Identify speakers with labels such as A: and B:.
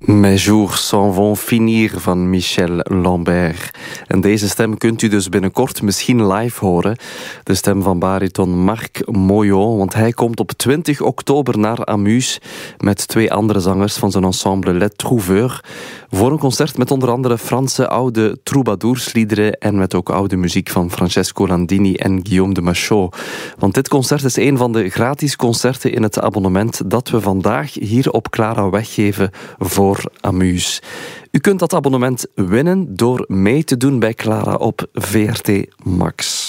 A: Mes jours s'en vont finir van Michel Lambert. En deze stem kunt u dus binnenkort misschien live horen. De stem van bariton Marc Moyon, want hij komt op 20 oktober naar Amus met 2 andere zangers van zijn ensemble Les Trouveurs voor een concert met onder andere Franse oude troubadoursliederen en met ook oude muziek van Francesco Landini en Guillaume de Machaut. Want dit concert is een van de gratis concerten in het abonnement dat we vandaag hier op Clara weggeven voor Amus. U kunt dat abonnement winnen door mee te doen bij Clara op VRT Max.